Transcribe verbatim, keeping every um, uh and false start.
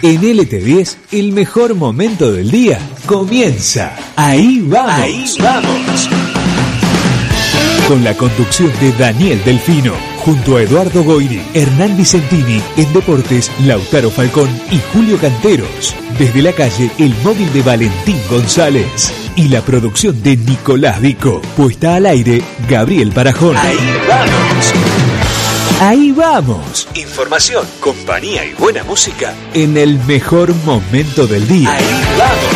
En L T diez, el mejor momento del día comienza. Ahí vamos. Ahí vamos. Con la conducción de Daniel Delfino, junto a Eduardo Goiri, Hernán Vicentini, en Deportes, Lautaro Falcón y Julio Canteros. Desde la calle, el móvil de Valentín González. Y la producción de Nicolás Vico. Puesta al aire, Gabriel Parajón. Ahí vamos. Ahí vamos. Información, compañía y buena música En el mejor momento del día. Ahí vamos.